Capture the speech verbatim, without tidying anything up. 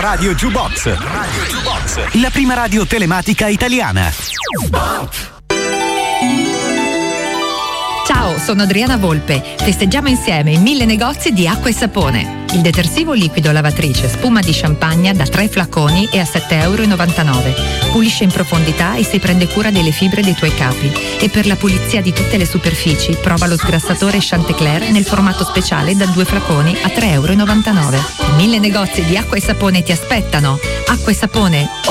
Radio Jukebox. Radio Jukebox. La prima radio telematica italiana. Ciao, sono Adriana Volpe. Festeggiamo insieme in mille negozi di acqua e sapone. Il detersivo liquido lavatrice spuma di Champagne da tre flaconi e a sette virgola novantanove euro. Pulisce in profondità e si prende cura delle fibre dei tuoi capi. E per la pulizia di tutte le superfici prova lo sgrassatore Chanticleer nel formato speciale da due flaconi a tre virgola novantanove euro. Mille negozi di acqua e sapone ti aspettano. Acqua e sapone